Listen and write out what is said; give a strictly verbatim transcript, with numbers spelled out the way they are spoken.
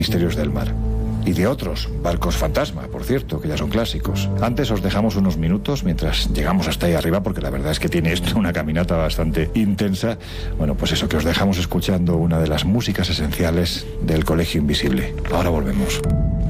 Misterios del Mar. Y de otros, barcos fantasma, por cierto, que ya son clásicos. Antes os dejamos unos minutos mientras llegamos hasta ahí arriba, porque la verdad es que tiene esto una caminata bastante intensa. Bueno, pues eso, que os dejamos escuchando una de las músicas esenciales del Colegio Invisible. Ahora volvemos.